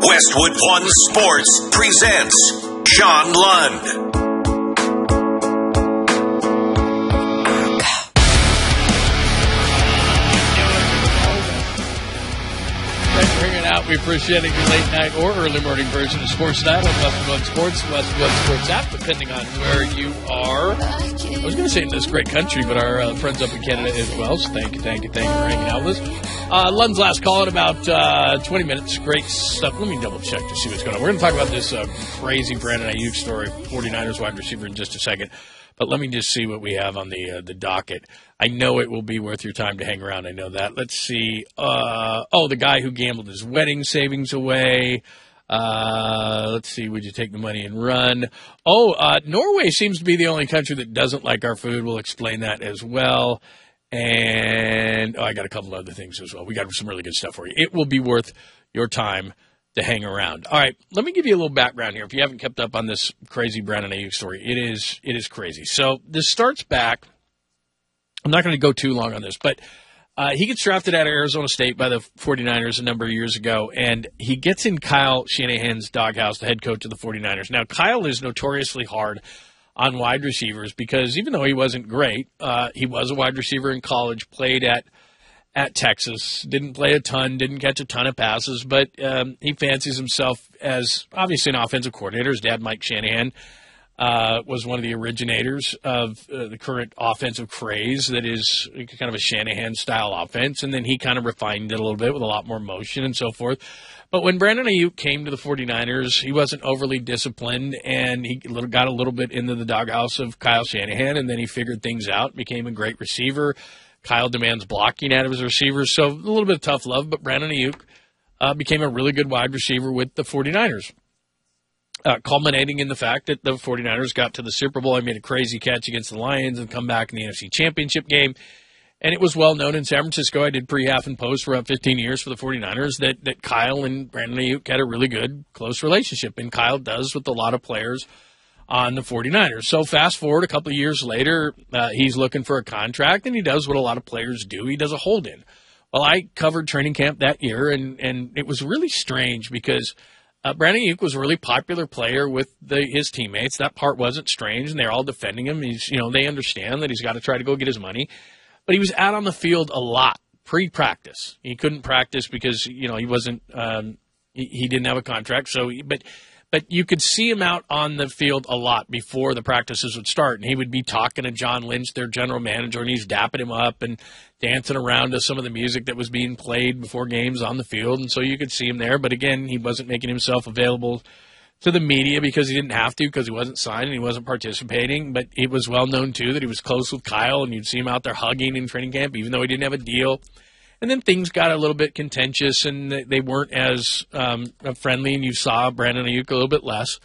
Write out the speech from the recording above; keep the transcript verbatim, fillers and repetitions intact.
Westwood One Sports presents John Lund. Thanks for hanging out. We appreciate it. Your late night or early morning version of Sports Night on Westwood One Sports, Westwood One Sports app, depending on where you are. I was going to say in this great country, but our uh, friends up in Canada as well. So thank you, thank you, thank you for hanging out with us. Uh, Lund's last call in about uh, twenty minutes. Great stuff. Let me double check to see what's going on. We're going to talk about this uh, crazy Brandon Aiyuk story, forty-niners wide receiver, in just a second. But let me just see what we have on the uh, the docket. I know it will be worth your time to hang around. I know that. Let's see. Uh, oh, the guy who gambled his wedding savings away. Uh, let's see. Would you take the money and run? Oh, uh, Norway seems to be the only country that doesn't like our food. We'll explain that as well. And oh, I got a couple other things as well. We got some really good stuff for you. It will be worth your time to hang around. All right, let me give you a little background here. If you haven't kept up on this crazy Brandon Aiyuk story, it is it is crazy. So this starts back. I'm not going to go too long on this, but uh, he gets drafted out of Arizona State by the forty-niners a number of years ago, and he gets in Kyle Shanahan's doghouse, the head coach of the forty-niners. Now, Kyle is notoriously hard on wide receivers because even though he wasn't great, uh, he was a wide receiver in college, played at at Texas, didn't play a ton, didn't catch a ton of passes, but um, he fancies himself as obviously an offensive coordinator. His dad, Mike Shanahan, uh, was one of the originators of uh, the current offensive craze that is kind of a Shanahan-style offense, and then he kind of refined it a little bit with a lot more motion and so forth. But when Brandon Aiyuk came to the forty-niners, he wasn't overly disciplined, and he got a little bit into the doghouse of Kyle Shanahan, and then he figured things out, became a great receiver. Kyle demands blocking out of his receivers, so a little bit of tough love, but Brandon Aiyuk uh, became a really good wide receiver with the forty-niners, uh, culminating in the fact that the forty-niners got to the Super Bowl. I made a crazy catch against the Lions and come back in the N F C Championship game. And it was well known in San Francisco. I did pre-half and post for about fifteen years for the forty-niners that, that Kyle and Brandon Aiyuk had a really good, close relationship. And Kyle does with a lot of players on the forty-niners. So fast forward a couple of years later, uh, he's looking for a contract, and he does what a lot of players do. He does a hold-in. Well, I covered training camp that year, and, and it was really strange because uh, Brandon Aiyuk was a really popular player with the, his teammates. That part wasn't strange, and they're all defending him. He's, you know, they understand that he's got to try to go get his money. But he was out on the field a lot pre-practice. He couldn't practice because, you know, he wasn't um, he, he didn't have a contract. So, but but you could see him out on the field a lot before the practices would start, and he would be talking to John Lynch, their general manager, and he's dapping him up and dancing around to some of the music that was being played before games on the field, and so you could see him there. But again, he wasn't making himself available to the media because he didn't have to, because he wasn't signed and he wasn't participating. But it was well known, too, that he was close with Kyle, and you'd see him out there hugging in training camp, even though he didn't have a deal. And then things got a little bit contentious, and they weren't as um, friendly, and you saw Brandon Aiyuk a little bit less.